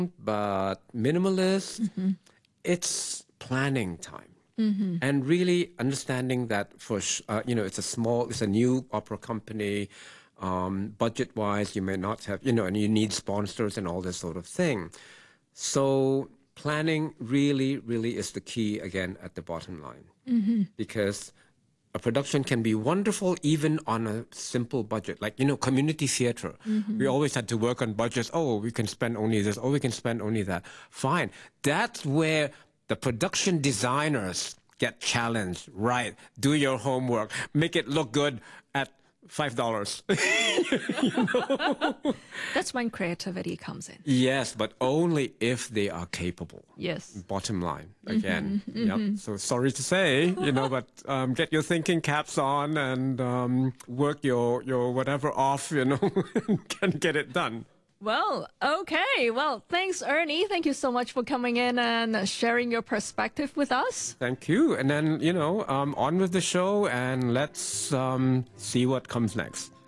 but minimalist. It's planning time. And really understanding that it's a new opera company, budget-wise, you may not have, and you need sponsors and all this sort of thing. So planning really, really is the key, again, at the bottom line. Because a production can be wonderful even on a simple budget. Like, community theater. We always had to work on budgets. Oh, we can spend only this. Oh, we can spend only that. Fine. That's where the production designers get challenged. Right. Do your homework. Make it look good at $5. That's when creativity comes in. Yes, but only if they are capable. Yes. Bottom line, again. Yep. So sorry to say, but get your thinking caps on and work your whatever off, and get it done. Well, okay. Well, thanks, Ernie. Thank you so much for coming in and sharing your perspective with us. Thank you. And then, on with the show, and let's see what comes next.